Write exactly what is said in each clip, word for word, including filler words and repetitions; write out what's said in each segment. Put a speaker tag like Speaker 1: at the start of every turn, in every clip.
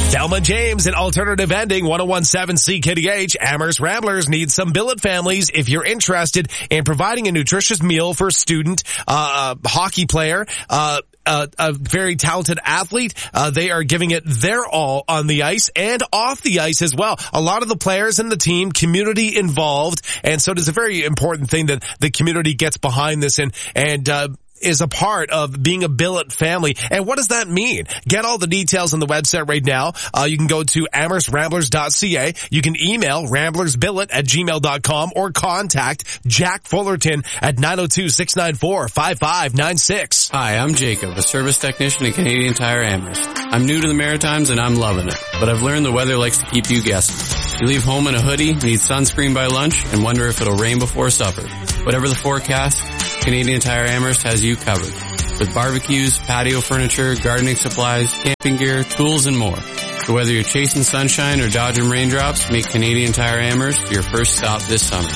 Speaker 1: Thelma James and Alternative Ending, one oh one point seven C K D H. Amherst Ramblers needs some billet families. If you're interested in providing a nutritious meal for a student, uh, a hockey player, uh, Uh, a very talented athlete. Uh, they are giving it their all on the ice and off the ice as well. A lot of the players in the team, community involved, and so it is a very important thing that the community gets behind this and, and, uh, is a part of being a billet family. And what does that mean? Get all the details on the website right now. Uh, you can go to amherst ramblers dot c a. You can email ramblersbillet at gmail dot com or contact Jack Fullerton at nine oh two, six nine four, five five nine six.
Speaker 2: Hi, I'm Jacob, a service technician at Canadian Tire Amherst. I'm new to the Maritimes and I'm loving it, but I've learned the weather likes to keep you guessing. You leave home in a hoodie, need sunscreen by lunch, and wonder if it'll rain before supper. Whatever the forecast, Canadian Tire Amherst has you covered. With barbecues, patio furniture, gardening supplies, camping gear, tools, and more. So whether you're chasing sunshine or dodging raindrops, make Canadian Tire Amherst your first stop this summer.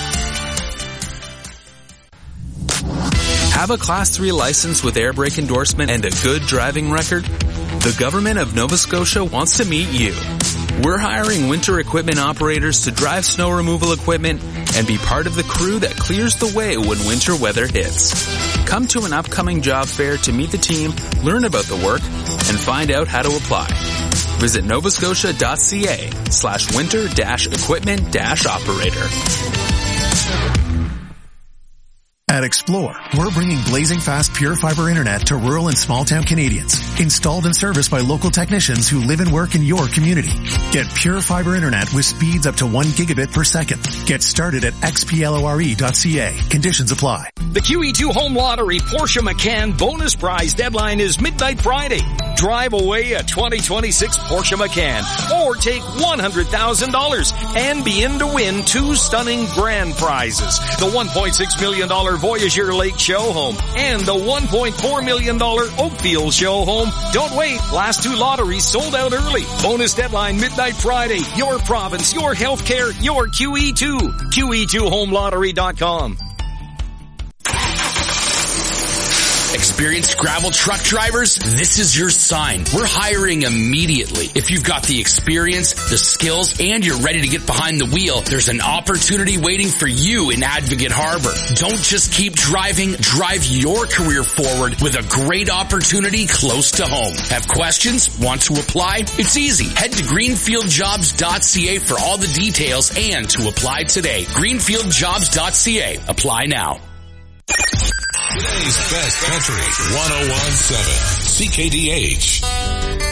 Speaker 3: Have a Class three license with air brake endorsement and a good driving record? The government of Nova Scotia wants to meet you. We're hiring winter equipment operators to drive snow removal equipment and be part of the crew that clears the way when winter weather hits. Come to an upcoming job fair to meet the team, learn about the work, and find out how to apply. Visit novascotia.ca slash winter dash equipment dash operator.
Speaker 4: At Explore, we're bringing blazing fast pure fiber internet to rural and small town Canadians. Installed and serviced by local technicians who live and work in your community. Get pure fiber internet with speeds up to one gigabit per second. Get started at x p lore dot c a. Conditions apply.
Speaker 5: The Q E two Home Lottery Porsche Macan bonus prize deadline is midnight Friday. Drive away a twenty twenty-six Porsche Macan or take one hundred thousand dollars and be in to win two stunning grand prizes. The one point six million dollars Voyageur Lake Show Home and the one point four million dollars Oakfield Show Home. Don't wait. Last two lotteries sold out early. Bonus deadline midnight Friday. Your province, your healthcare, your Q E two. Q E two home lottery dot com.
Speaker 6: Experienced gravel truck drivers, this is your sign. We're hiring immediately. If you've got the experience, the skills, and you're ready to get behind the wheel, there's an opportunity waiting for you in Advocate Harbor. Don't just keep driving, drive your career forward with a great opportunity close to home. Have questions? Want to apply? It's easy. Head to greenfield jobs dot c a for all the details and to apply today. greenfield jobs dot c a. Apply now.
Speaker 7: Today's best country, one oh one point seven C K D H.